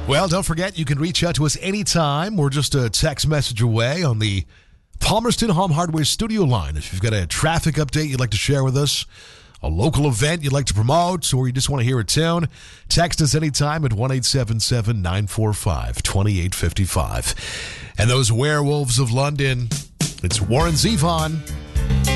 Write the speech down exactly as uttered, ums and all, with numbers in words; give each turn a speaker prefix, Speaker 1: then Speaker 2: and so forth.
Speaker 1: Well, don't forget, you can reach out to us anytime. We're just a text message away on the Palmerston Home Hardware studio line. If you've got a traffic update you'd like to share with us, a local event you'd like to promote, or you just want to hear a tune, text us anytime at one eight seven seven, nine four five, two eight five five. And those Werewolves of London, it's Warren Zevon.